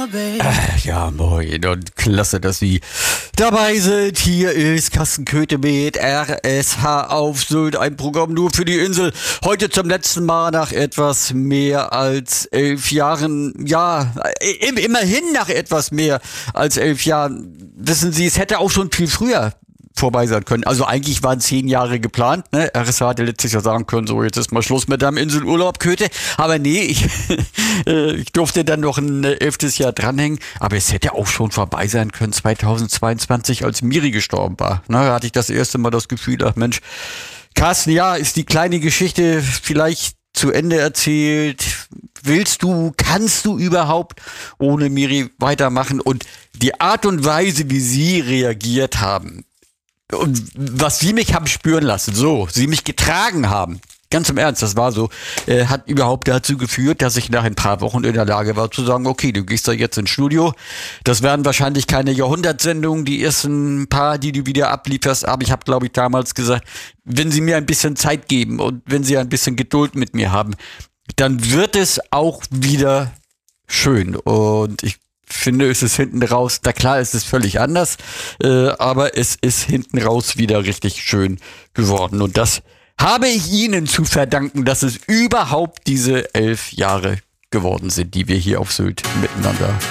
Ja, moin und klasse, dass Sie dabei sind. Hier ist Carsten Köthe mit RSH auf Sylt, ein Programm nur für die Insel. Heute zum letzten Mal nach etwas mehr als 11 Jahren. Ja, immerhin nach etwas mehr als 11 Jahren. Wissen Sie, es hätte auch schon viel früher vorbei sein können. Also eigentlich waren 10 Jahre geplant, ne? RSH hatte letztes Jahr sagen können, so jetzt ist mal Schluss mit deinem Inselurlaub, Köthe. Aber nee, ich durfte dann noch ein 11. Jahr dranhängen. Aber es hätte auch schon vorbei sein können, 2022, als Miri gestorben war. Da hatte ich das erste Mal das Gefühl, ach Mensch, Carsten, ja, ist die kleine Geschichte vielleicht zu Ende erzählt? Kannst du überhaupt ohne Miri weitermachen? Und die Art und Weise, wie Sie reagiert haben, und was Sie mich haben spüren lassen, Sie mich getragen haben, ganz im Ernst, das war so, hat überhaupt dazu geführt, dass ich nach ein paar Wochen in der Lage war zu sagen, okay, du gehst da jetzt ins Studio. Das werden wahrscheinlich keine Jahrhundertsendungen, die ersten paar, die du wieder ablieferst, aber ich habe, glaube ich, damals gesagt, wenn Sie mir ein bisschen Zeit geben und wenn Sie ein bisschen Geduld mit mir haben, dann wird es auch wieder schön. Und ich finde, es ist hinten raus, na klar, es ist völlig anders, aber es ist hinten raus wieder richtig schön geworden. Und das habe ich Ihnen zu verdanken, dass es überhaupt diese 11 Jahre geworden sind, die wir hier auf Sylt miteinander